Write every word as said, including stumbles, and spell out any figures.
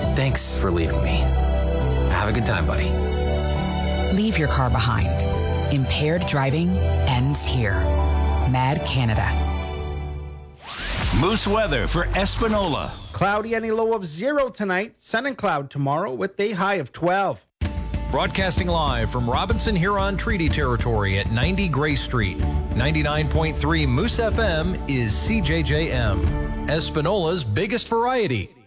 Thanks for leaving me. Have a good time, buddy. Leave your car behind. Impaired driving ends here. Mad Canada. Moose weather for Espanola. Cloudy and a low of zero tonight. Sun and cloud tomorrow with a high of twelve. Broadcasting live from Robinson Huron Treaty Territory at ninety Gray Street. ninety-nine point three Moose F M is C J J M, Espanola's biggest variety.